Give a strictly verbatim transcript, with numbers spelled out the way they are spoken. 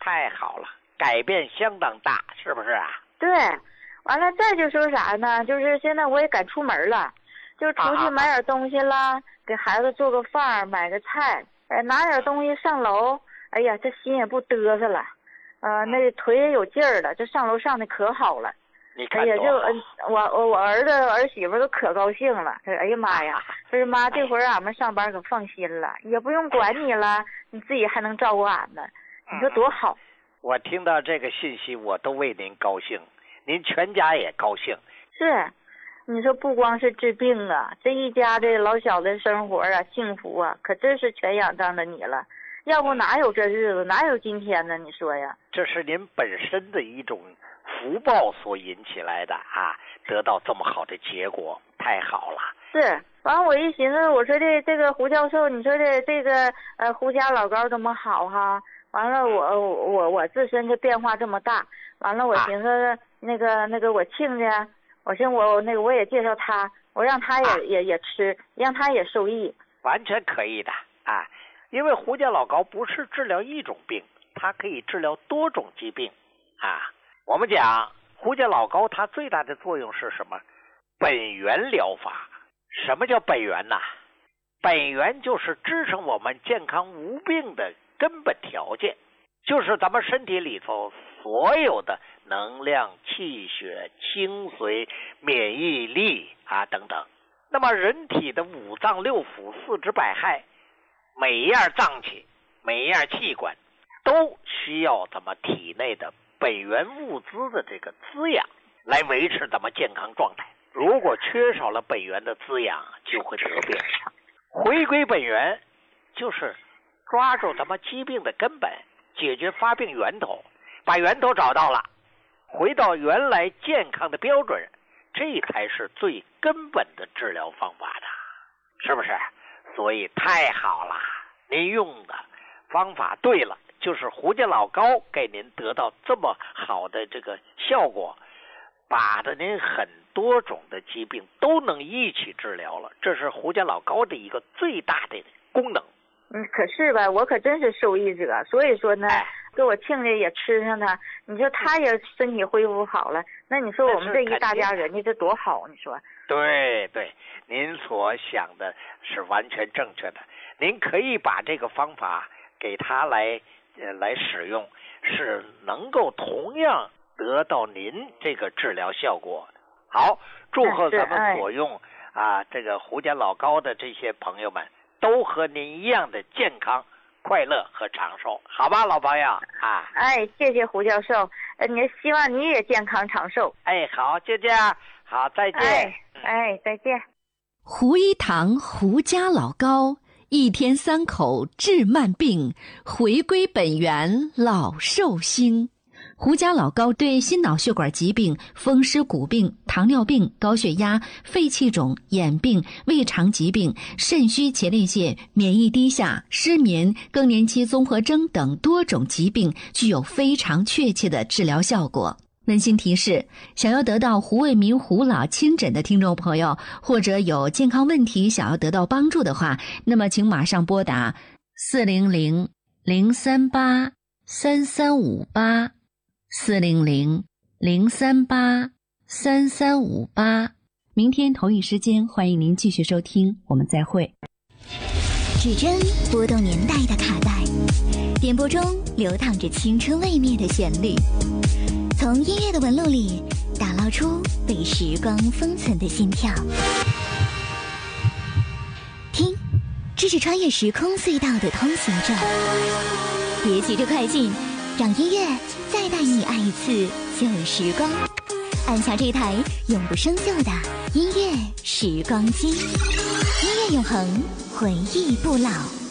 太好了，改变相当大，是不是啊？ 对，完了再就说啥呢？就是现在我也敢出门了，就出去买点东西啦，啊、给孩子做个饭，买个菜，哎，拿点东西上楼，哎呀，这心也不嘚瑟了，呃，那腿也有劲儿了，这上楼上的可好了。 你看哎呀，就我我我儿子儿媳妇都可高兴了。他说：“哎呀妈呀，他说妈，这会儿俺们上班可放心了，也不用管你了，你自己还能照顾俺们，你说多好。” 我听到这个信息，我都为您高兴，您全家也高兴。 是，你说不光是治病啊，这一家的老小的生活啊，幸福啊，可真是全仰仗着你了。要不哪有这日子，哪有今天呢？你说呀？ 这是您本身的一种福报所引起来的啊，得到这么好的结果，太好了。 是，完我一寻思，我说的这个胡教授，你说的这个呃胡家老高这么好哈，完了我我我自身的变化这么大，完了我寻思、啊、那个那个我亲家，我寻我那个我也介绍他，我让他也、啊、也也吃，让他也受益。 完全可以的啊，因为胡家老高不是治疗一种病，它可以治疗多种疾病啊。我们讲胡家老高，它最大的作用是什么？本源疗法。什么叫本源呢？本源就是支撑我们健康无病的根本条件，就是咱们身体里头所有的能量、气血、精髓、免疫力啊等等。那么人体的五脏六腑、四肢百骸，每一样脏器、每一样器官都需要咱们体内的本源物资的这个滋养来维持咱们健康状态。如果缺少了本源的滋养，就会得病。回归本源就是抓住咱们疾病的根本，解决发病源头，把源头找到了，回到原来健康的标准，这才是最根本的治疗方法的，是不是？所以太好了，您用的方法对了，就是胡家老高给您得到这么好的这个效果，把的您很多种的疾病都能一起治疗了，这是胡家老高的一个最大的功能。 嗯，可是吧，我可真是受益者，所以说呢，哎、给我亲家也吃上它，你说他也身体恢复好了，那你说我们这一大家人家这多好，你说？ 对对，您所想的是完全正确的，您可以把这个方法给他来呃来使用，是能够同样得到您这个治疗效果。好，祝贺咱们所用、哎、啊这个胡家老高的这些朋友们都和您一样的健康、快乐和长寿，好吧，老朋友啊！ 哎，谢谢胡教授，呃，你希望你也健康长寿。 哎，好，就这样，好，再见。 哎，哎再见。 胡一堂胡家老高，一天三口治慢病，回归本源老寿星。胡家老高对心脑血管疾病、风湿骨病、糖尿病、高血压、肺气肿、眼病、胃肠疾病、肾虚前列腺、免疫低下、失眠、更年期综合征等多种疾病具有非常确切的治疗效果。温馨提示，想要得到胡卫民胡老亲诊的听众朋友，或者有健康问题想要得到帮助的话，那么请马上拨打四零零零三八三三五八四零零零三八三三五八。明天同一时间，欢迎您继续收听，我们再会。 指针拨动年代的卡带，点播中流淌着青春未灭的旋律，从音乐的纹路里打捞出被时光封存的心跳。听，这是穿越时空隧道的通行证。别急着快进，让音乐再带你爱一次旧时光。按下这台永不生锈的音乐时光机，音乐永恒，回忆不老。